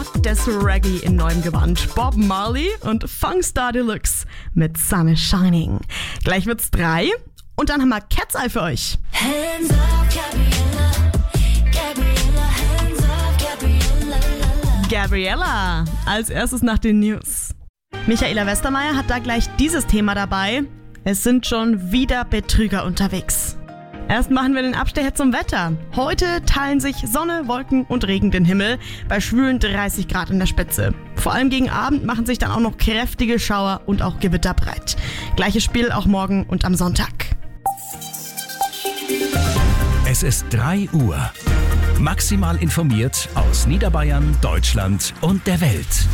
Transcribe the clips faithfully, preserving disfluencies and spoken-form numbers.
des Reggae in neuem Gewand. Bob Marley und Funkstar Deluxe mit Sun is Shining. Gleich wird's drei und dann haben wir Cat's Eye für euch. Hands up, Gabriella. Gabriella, hands up, Gabriella. Gabriella, als erstes nach den News. Michaela Westermeier hat da gleich dieses Thema dabei. Es sind schon wieder Betrüger unterwegs. Erst machen wir den Abstecher zum Wetter. Heute teilen sich Sonne, Wolken und Regen den Himmel bei schwülen dreißig Grad in der Spitze. Vor allem gegen Abend machen sich dann auch noch kräftige Schauer und auch Gewitter breit. Gleiches Spiel auch morgen und am Sonntag. Es ist drei Uhr. Maximal informiert aus Niederbayern, Deutschland und der Welt.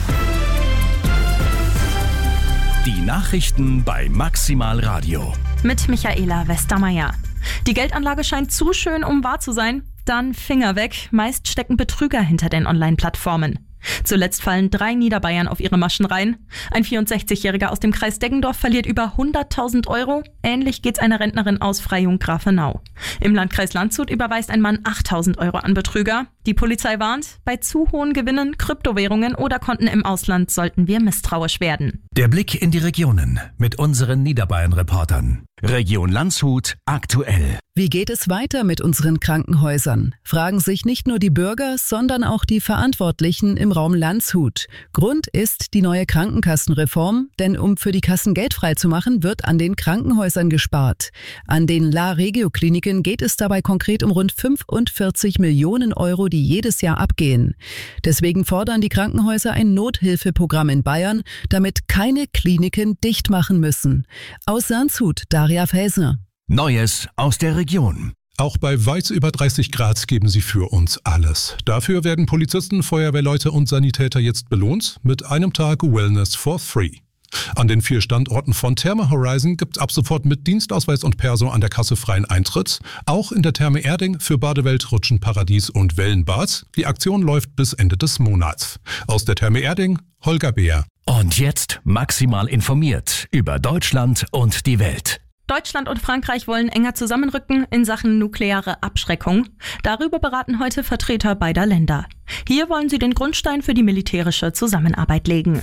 Die Nachrichten bei Maximal Radio. Mit Michaela Westermeier. Die Geldanlage scheint zu schön, um wahr zu sein. Dann Finger weg. Meist stecken Betrüger hinter den Online-Plattformen. Zuletzt fallen drei Niederbayern auf ihre Maschen rein. Ein vierundsechzigjähriger aus dem Kreis Deggendorf verliert über hunderttausend Euro. Ähnlich geht's einer Rentnerin aus Freyung-Grafenau. Im Landkreis Landshut überweist ein Mann achttausend Euro an Betrüger. Die Polizei warnt, bei zu hohen Gewinnen, Kryptowährungen oder Konten im Ausland sollten wir misstrauisch werden. Der Blick in die Regionen mit unseren Niederbayern-Reportern. Region Landshut aktuell. Wie geht es weiter mit unseren Krankenhäusern? Fragen sich nicht nur die Bürger, sondern auch die Verantwortlichen im Raum Landshut. Grund ist die neue Krankenkassenreform, denn um für die Kassen Geld freizumachen, wird an den Krankenhäusern gespart. An den La Regio Kliniken geht es dabei konkret um rund fünfundvierzig Millionen Euro, die jedes Jahr abgehen. Deswegen fordern die Krankenhäuser ein Nothilfeprogramm in Bayern, damit keine Kliniken dicht machen müssen. Aus Landshut, Daria Felser. Neues aus der Region. Auch bei weit über dreißig Grad geben sie für uns alles. Dafür werden Polizisten, Feuerwehrleute und Sanitäter jetzt belohnt mit einem Tag Wellness for free. An den vier Standorten von Therme Horizon gibt es ab sofort mit Dienstausweis und Perso an der Kasse freien Eintritt. Auch in der Therme Erding für Badewelt, Rutschenparadies und Wellenbad. Die Aktion läuft bis Ende des Monats. Aus der Therme Erding, Holger Beer. Und jetzt maximal informiert über Deutschland und die Welt. Deutschland und Frankreich wollen enger zusammenrücken in Sachen nukleare Abschreckung. Darüber beraten heute Vertreter beider Länder. Hier wollen sie den Grundstein für die militärische Zusammenarbeit legen.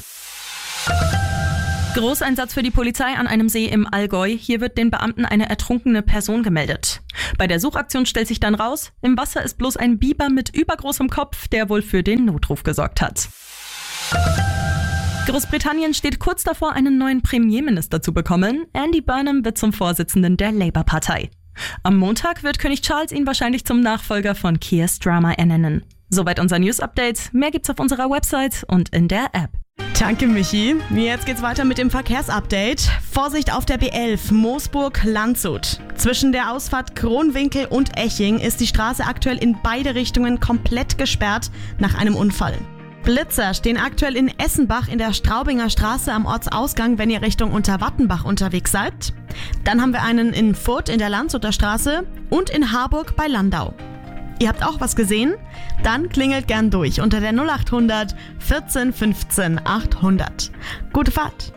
Großeinsatz für die Polizei an einem See im Allgäu. Hier wird den Beamten eine ertrunkene Person gemeldet. Bei der Suchaktion stellt sich dann raus, im Wasser ist bloß ein Biber mit übergroßem Kopf, der wohl für den Notruf gesorgt hat. Großbritannien steht kurz davor, einen neuen Premierminister zu bekommen. Andy Burnham wird zum Vorsitzenden der Labour-Partei. Am Montag wird König Charles ihn wahrscheinlich zum Nachfolger von Keir Starmer ernennen. Soweit unser News-Update. Mehr gibt's auf unserer Website und in der App. Danke, Michi. Jetzt geht's weiter mit dem Verkehrsupdate. Vorsicht auf der B elf Moosburg-Landshut. Zwischen der Ausfahrt Kronwinkel und Eching ist die Straße aktuell in beide Richtungen komplett gesperrt nach einem Unfall. Blitzer stehen aktuell in Essenbach in der Straubinger Straße am Ortsausgang, wenn ihr Richtung Unterwattenbach unterwegs seid. Dann haben wir einen in Furth in der Landshuter Straße und in Harburg bei Landau. Ihr habt auch was gesehen? Dann klingelt gern durch unter der null acht hundert vierzehn fünfzehn achthundert. Gute Fahrt!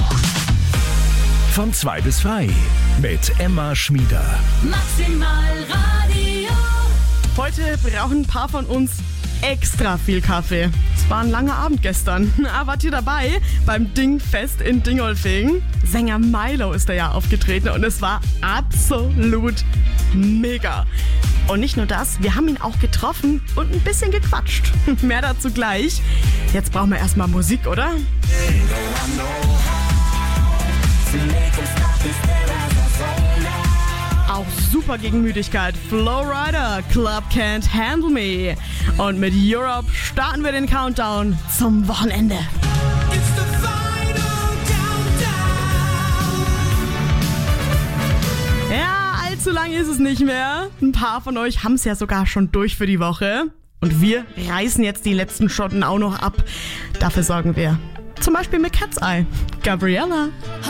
Von zwei bis frei mit Emma Schmieder. Maximal Radio. Heute brauchen ein paar von uns extra viel Kaffee. Es war ein langer Abend gestern. Aber wart ihr dabei beim Dingfest in Dingolfing? Sänger Milo ist da ja aufgetreten und es war absolut mega. Und nicht nur das, wir haben ihn auch getroffen und ein bisschen gequatscht. Mehr dazu gleich. Jetzt brauchen wir erstmal Musik, oder? Auch super gegen Müdigkeit. Flowrider, Club Can't Handle Me. Und mit Europe starten wir den Countdown zum Wochenende. Ja, allzu lang ist es nicht mehr. Ein paar von euch haben es ja sogar schon durch für die Woche. Und wir reißen jetzt die letzten Schotten auch noch ab. Dafür sorgen wir. Zum Beispiel mit Cat's Eye. Gabriella.